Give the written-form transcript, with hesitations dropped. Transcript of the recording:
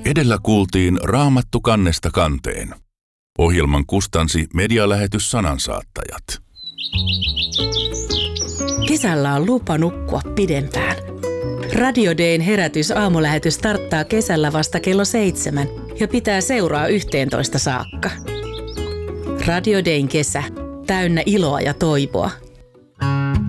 Edellä kuultiin Raamattu kannesta kanteen. Ohjelman kustansi medialähetys Sanansaattajat. Kesällä on lupa nukkua pidempään. Radio Dayn herätysaamulähetys starttaa kesällä vasta kello 7 ja pitää seuraa 11 saakka. Radio Dayn kesä, täynnä iloa ja toivoa.